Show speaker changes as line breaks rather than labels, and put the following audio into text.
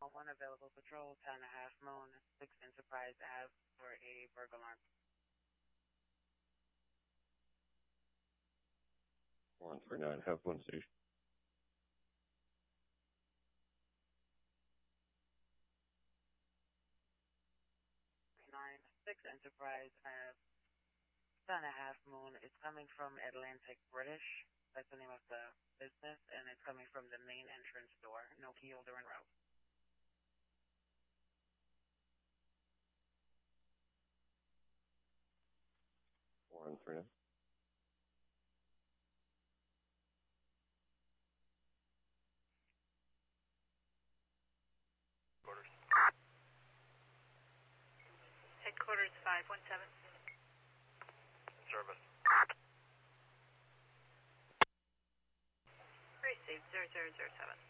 1 available patrol, 10.5 Moon, 6 Enterprise Ave for a burglar alarm.
139, Half Moon Station.
6 Enterprise Ave, 10.5 Moon. It's coming from Atlantic British. That's the name of the business, and it's coming from the main entrance door. No key holder en route.
Headquarters
517.
Service.
Received 0007.